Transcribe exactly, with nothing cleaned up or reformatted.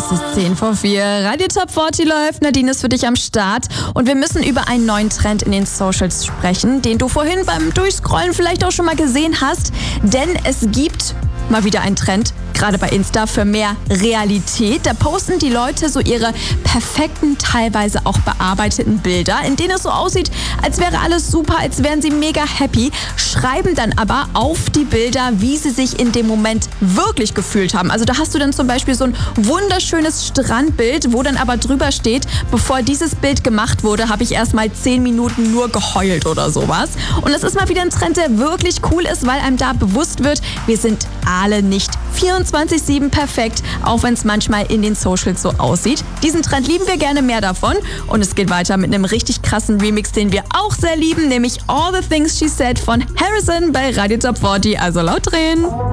Es ist zehn vor vier. Radio Top vierzig läuft. Nadine ist für dich am Start. Und wir müssen über einen neuen Trend in den Socials sprechen, den du vorhin beim Durchscrollen vielleicht auch schon mal gesehen hast. Denn es gibt mal wieder einen Trend, gerade bei Insta, für mehr Realität. Da posten die Leute so ihre perfekten, teilweise auch bearbeiteten Bilder, in denen es so aussieht, als wäre alles super, als wären sie mega happy, schreiben dann aber auf die Bilder, wie sie sich in dem Moment wirklich gefühlt haben. Also da hast du dann zum Beispiel so ein wunderschönes Strandbild, wo dann aber drüber steht, bevor dieses Bild gemacht wurde, habe ich erst mal zehn Minuten nur geheult oder sowas. Und das ist mal wieder ein Trend, der wirklich cool ist, weil einem da bewusst wird, wir sind alle nicht vierundzwanzig sieben perfekt, auch wenn es manchmal in den Socials so aussieht. Diesen Trend lieben wir gerne, mehr davon. Und es geht weiter mit einem richtig krassen Remix, den wir auch sehr lieben, nämlich All the Things She Said von Harrison bei Radio Top vierzig. Also laut drehen.